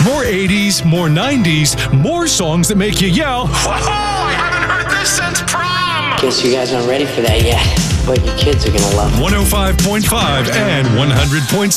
More 80s, more 90s, more songs that make you yell, Whoa, I haven't heard this since prom! Guess you guys aren't ready for that yet, but your kids are gonna love it. 105.5 and 100.7